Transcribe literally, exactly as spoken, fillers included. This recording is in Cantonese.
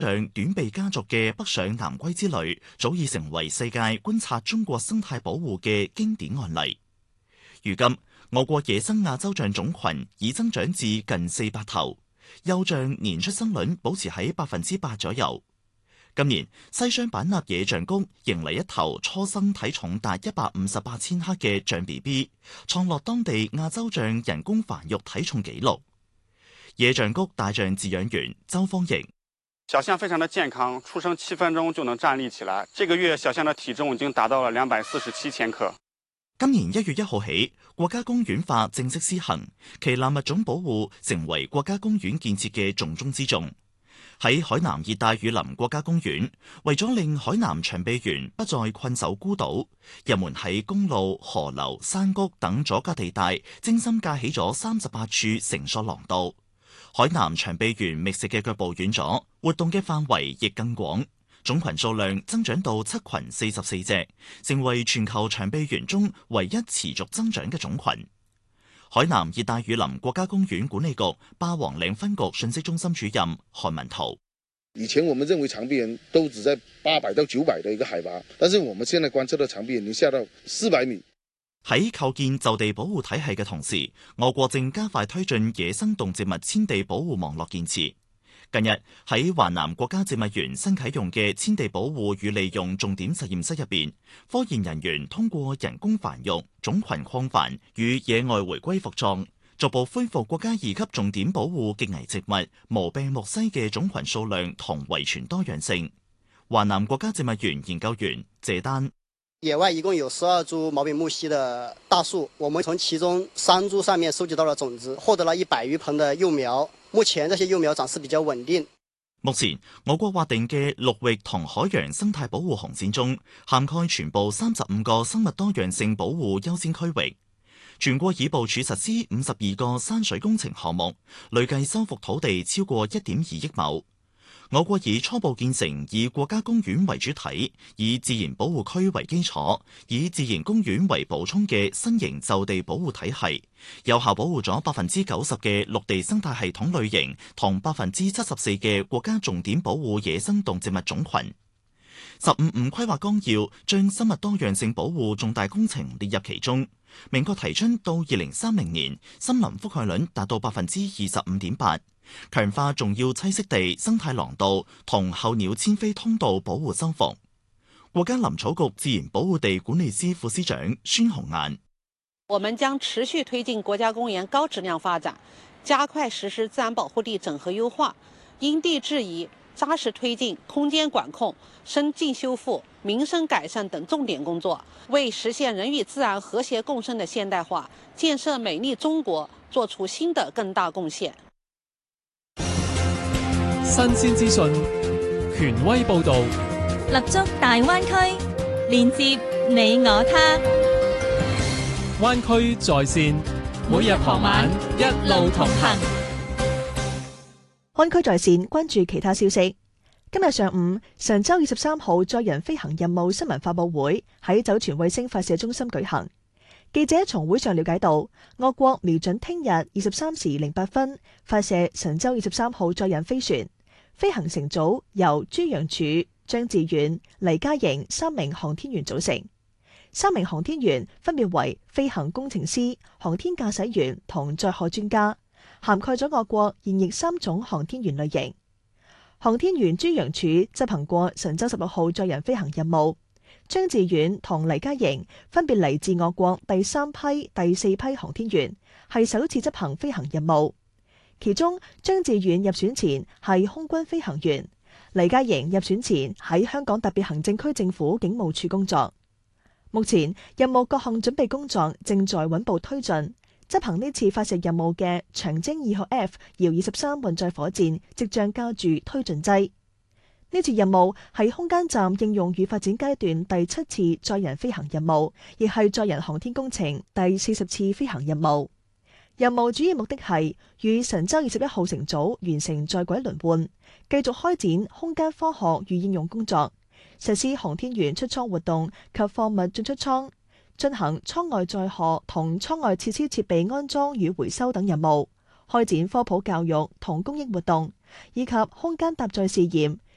像短臂家族嘅北上南歸之旅，早已成為世界觀察中國生態保護嘅經典案例。如今，我國野生亞洲象種群已增長至近四百頭，幼象年出生率保持喺百分之八左右。今年西雙版納野象谷迎嚟一頭初生體重達一百五十八千克嘅象 B B， 創落當地亞洲象人工繁育體重紀錄。野象谷大象飼養員周方瑩： 小象非常的健康，出生七分鐘就能站立起來。這個月小象的體重已經達到了兩百四十七千克。 今年一月一號起，國家公園法正式施行，旗艦物種保護成為國家公園建設嘅重中之重。喺海南熱帶雨林國家公園，為咗令海南長臂猿不再困守孤島，人們喺公路、河流、山谷等阻隔地帶精心架起咗三十八處繩索廊道。海南長臂猿覓食嘅腳步遠咗，活動嘅範圍亦更廣，種群數量增長到七群四十四隻，成為全球長臂猿中唯一持續增長嘅種群。海南熱帶雨林國家公園管理局霸王嶺分局信息中心主任韓文濤： 以前我們認為長臂猿都只在八百到九百的一個海拔，但是我們現在觀測到長臂猿已經下到四百米。 喺構建就地保護體系嘅同時，我國正加快推進野生動植物遷地保護網絡建設。近日喺華南國家植物園新啟用嘅遷地保護與利用重點實驗室入邊，科研人員通過人工繁育、種群擴繁與野外回歸復壯，逐步恢復國家二級重點保護極危植物毛病木犀嘅種群數量同遺傳多樣性。華南國家植物園研究員謝丹： 野外一共有十二株毛柄木犀的大樹，我們從其中三株上面收集到了種子，獲得了一百餘盆的幼苗。目前這些幼苗長勢比較穩定。 目前我國劃定嘅陸域同海洋生態保護紅線中，涵蓋全部三十五個生物多樣性保護優先區域。全國已部署實施五十二個山水工程項目，累計修復土地超過一點二億畝。我國已初步建成以國家公園為主體、以自然保護區為基礎、以自然公園為補充嘅新型就地保護體系，有效保護咗百分之九十嘅陸地生態系統類型同百分之七十四嘅國家重點保護野生動植物種群。十五五規劃綱要將生物多樣性保護重大工程列入其中，明確提出到二零三零年森林覆蓋率達到百分之二十五點八。強化重要棲息地生態廊道同候鳥遷飛通道保護修復。國家林草局自然保護地管理司副司長孫紅顏： 我們將持續推進國家公園高質量發展，加快實施自然保護地整合優化，因地制宜，扎實推進空間管控、生境修復、民生改善等重點工作，為實現人與自然和諧共生的現代化、建設美麗中國作出新的更大貢獻。 新鮮資訊，權威報導， 立足大灣區，連接你我他。 灣區在線，每日傍晚一路同行。 灣區在線，關注其他消息。今日上午，神舟二十三號載人飛行任務新聞發佈會喺酒泉衛星發射中心舉行。記者從會上了解到，我國瞄準聽日二十三時零八分發射神舟二十三號載人飛船，飛行乘組由朱楊柱、張志遠、黎嘉瑩三名航天員組成。三名航天員分別為飛行工程師、航天駕駛員同載荷專家，涵蓋咗我國現役三種航天員類型。航天員朱楊柱執行過神舟十六號載人飛行任務。張志遠同黎嘉瑩分別嚟自我國第三批、第四批航天員，係首次執行飛行任務。其中，張志遠入選前係空軍飛行員，黎嘉瑩入選前喺香港特別行政區政府警務處工作。目前任務各項準備工作正在穩步推進，執行呢次發射任務嘅長征二號 F 遙二十三運載火箭即將加注推進劑。呢次任務係空間站應用與發展階段第七次載人飛行任務，亦係載人航天工程第四十次飛行任務。任務主要目的係與神舟二十一號乘組完成在軌輪換，繼續開展空間科學與應用工作，實施航天員出艙活動及貨物進出艙，進行艙外載荷同艙外設施設備安裝與回收等任務，開展科普教育同公益活動，以及空間搭載試驗。